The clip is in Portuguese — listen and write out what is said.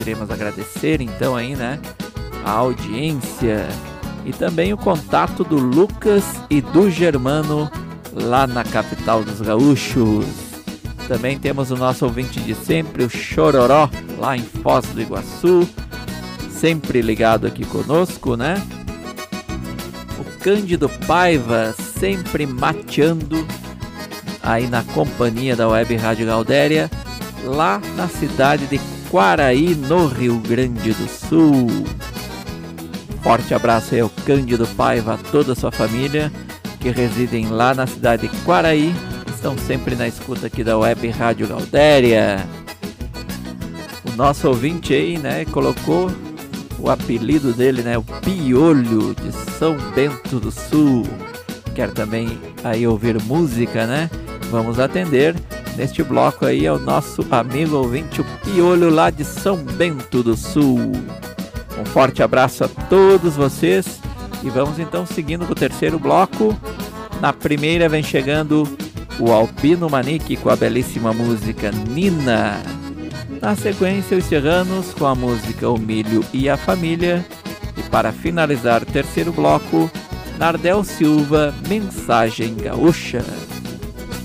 Queremos agradecer então aí, né, a audiência e também o contato do Lucas e do Germano lá na capital dos gaúchos. Também temos o nosso ouvinte de sempre, o Chororó, lá em Foz do Iguaçu, sempre ligado aqui conosco, né? O Cândido Paiva, sempre mateando aí na companhia da Web Rádio Gaudéria, lá na cidade de Quaraí, no Rio Grande do Sul. Forte abraço aí ao Cândido Paiva, a toda a sua família que residem lá na cidade de Quaraí, estão sempre na escuta aqui da Web Rádio Gaudéria. O nosso ouvinte aí, né, colocou o apelido dele, né, o Piolho de São Bento do Sul. Quer também aí ouvir música, né? Vamos atender neste bloco aí ao nosso amigo ouvinte, o Piolho lá de São Bento do Sul. Um forte abraço a todos vocês e vamos então seguindo com o terceiro bloco. Na primeira vem chegando o Albino Manique com a belíssima música Nina. Na sequência, os Serranos com a música O Milho e a Família. E para finalizar o terceiro bloco, Nardel Silva, Mensagem Gaúcha.